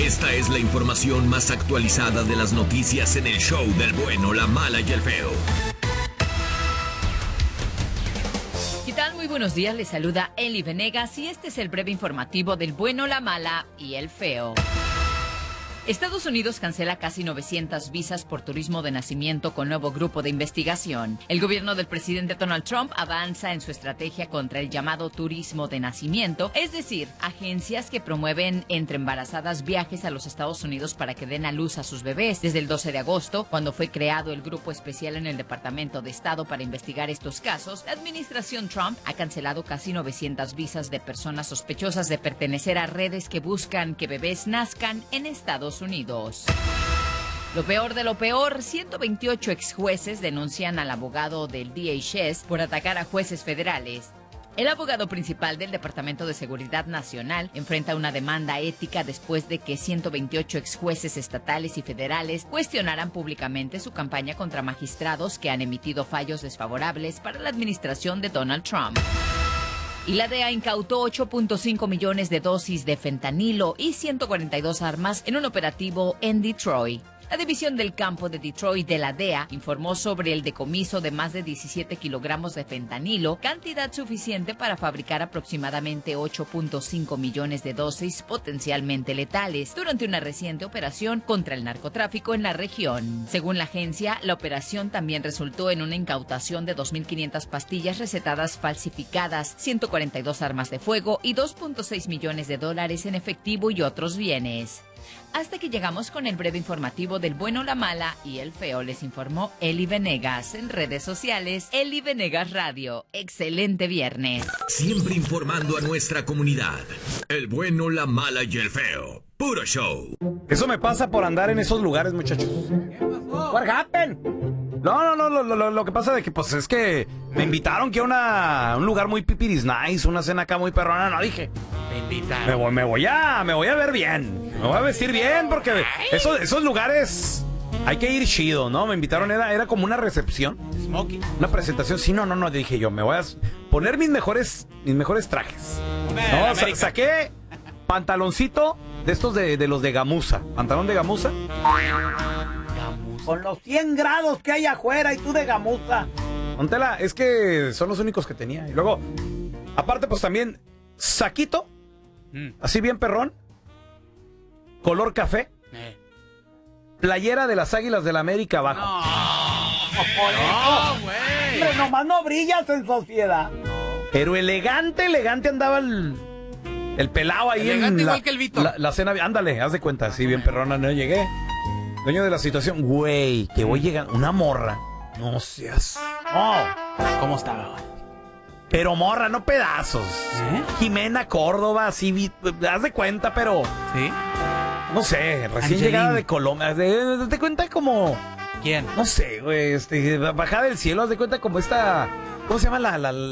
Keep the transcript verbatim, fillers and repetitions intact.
Esta es la información más actualizada de las noticias en el show del bueno, la mala y el feo. ¿Qué tal? Muy buenos días, les saluda Eli Venegas y este es el breve informativo del bueno, la mala y el feo. Estados Unidos cancela casi novecientas visas por turismo de nacimiento con nuevo grupo de investigación. El gobierno del presidente Donald Trump avanza en su estrategia contra el llamado turismo de nacimiento, es decir, agencias que promueven entre embarazadas viajes a los Estados Unidos para que den a luz a sus bebés. Desde el doce de agosto, cuando fue creado el grupo especial en el Departamento de Estado para investigar estos casos, la administración Trump ha cancelado casi novecientas visas de personas sospechosas de pertenecer a redes que buscan que bebés nazcan en Estados Unidos. Lo peor de lo peor, ciento veintiocho ex jueces denuncian al abogado del D H S por atacar a jueces federales. El abogado principal del Departamento de Seguridad Nacional enfrenta una demanda ética después de que ciento veintiocho ex jueces estatales y federales cuestionaran públicamente su campaña contra magistrados que han emitido fallos desfavorables para la administración de Donald Trump. Y la D E A incautó ocho punto cinco millones de dosis de fentanilo y ciento cuarenta y dos armas en un operativo en Detroit. La División del Campo de Detroit de la D E A informó sobre el decomiso de más de diecisiete kilogramos de fentanilo, cantidad suficiente para fabricar aproximadamente ocho punto cinco millones de dosis potencialmente letales durante una reciente operación contra el narcotráfico en la región. Según la agencia, la operación también resultó en una incautación de dos mil quinientas pastillas recetadas falsificadas, ciento cuarenta y dos armas de fuego y dos punto seis millones de dólares en efectivo y otros bienes. Hasta que llegamos con el breve informativo del bueno, la mala y el feo, les informó Eli Venegas. En redes sociales, Eli Venegas Radio. Excelente viernes. Siempre informando a nuestra comunidad. El bueno, la mala y el feo. Puro show. Eso me pasa por andar en esos lugares, muchachos. What happened? No, no, no, lo, lo, lo que pasa de que pues es que me invitaron que a una, un lugar muy pipiris nice, una cena acá muy perrona, no dije. Me invitaron. Me voy, me voy a, me voy a ver bien. Me voy a vestir bien porque esos, esos lugares hay que ir chido, ¿no? Me invitaron, era, era como una recepción. Smoking. Una presentación, sí, no, no, no, dije yo, me voy a poner mis mejores, mis mejores trajes. No, sa- saqué pantaloncito de estos de, de los de gamuza. Pantalón de gamuza. Con los cien grados que hay afuera y tú de gamuza. Montela, es que son los únicos que tenía. Y luego, aparte, pues también, saquito, mm. así bien perrón, color café, eh. playera de las Águilas del la América abajo. No, no, güey. Hombre, nomás no brillas en sociedad. Pero elegante, elegante andaba el, el pelado ahí. Elegante en igual la, que el Vito. La, la cena, ándale, haz de cuenta, así bien perrona, no llegué. Dueño de la situación, güey, que voy llegando, una morra. No seas. Oh. ¿Cómo estaba, güey? Pero morra, no pedazos. ¿Eh? Jimena Córdoba, así, haz de cuenta, pero. ¿Sí? No sé, recién Angelina. llegada de Colombia. Haz de, haz de cuenta como. ¿Quién? No sé, güey, este, bajada del cielo, haz de cuenta como esta. ¿Cómo se llama la, la,